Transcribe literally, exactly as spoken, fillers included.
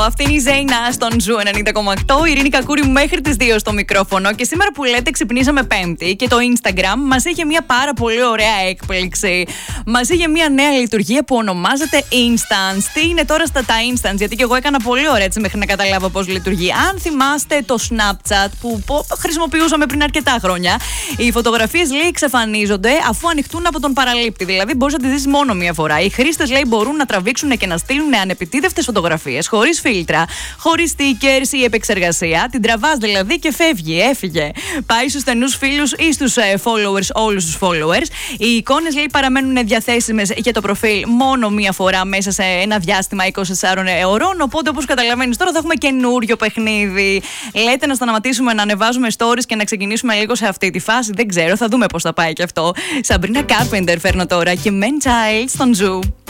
Αυτή είναι η Ζέινα στον Ζου ενενήντα κόμμα οκτώ. Η Ειρήνη Κακούρη μέχρι τις δύο στο μικρόφωνο. Και σήμερα που λέτε ξυπνήσαμε Πέμπτη και το Instagram μας είχε μια πάρα πολύ ωραία έκπληξη. Μας είχε μια νέα λειτουργία που ονομάζεται Instance. Τι είναι τώρα στα τα Instance, γιατί και εγώ έκανα πολύ ωραία έτσι μέχρι να καταλάβω πώς λειτουργεί. Αν θυμάστε το Snapchat που χρησιμοποιούσαμε πριν αρκετά χρόνια, οι φωτογραφίες λέει εξαφανίζονται αφού ανοιχτούν από τον παραλήπτη. Δηλαδή μπορείς να τις δεις μόνο μία φορά. Οι χρήστες λέει μπορούν να τραβήξουν και να στείλουν ανεπιτίδευτες φωτογραφίες, χωρίς φίλτρα, χωρίς stickers ή επεξεργασία. Την τραβάς δηλαδή και φεύγει, έφυγε. Πάει στους στενούς φίλους ή στους followers, όλους τους followers. Οι εικόνες λέει παραμένουν διαθέσιμες για το προφίλ μόνο μία φορά μέσα σε ένα διάστημα είκοσι τεσσάρων ώρων. Οπότε, όπως καταλαβαίνεις, τώρα θα έχουμε καινούριο παιχνίδι. Λέτε να σταματήσουμε να ανεβάζουμε stories και να ξεκινήσουμε λίγο σε αυτή τη φάση. Δεν ξέρω, θα δούμε πώς θα πάει και αυτό. Sabrina Carpenter φέρνω τώρα και Men Child στον Ζου.